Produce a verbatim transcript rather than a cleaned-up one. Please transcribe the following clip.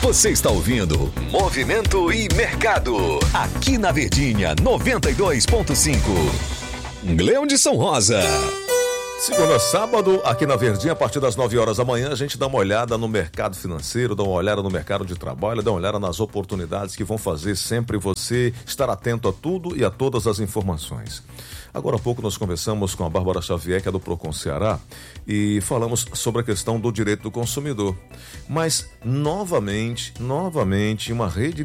Você está ouvindo Movimento e Mercado, aqui na Verdinha noventa e dois ponto cinco. Leão de São Rosa. Segunda a sábado, aqui na Verdinha, a partir das nove horas da manhã, a gente dá uma olhada no mercado financeiro, dá uma olhada no mercado de trabalho, dá uma olhada nas oportunidades que vão fazer sempre você estar atento a tudo e a todas as informações. Agora há pouco nós conversamos com a Bárbara Xavier, que é do Procon Ceará, e falamos sobre a questão do direito do consumidor. Mas, novamente, novamente, uma rede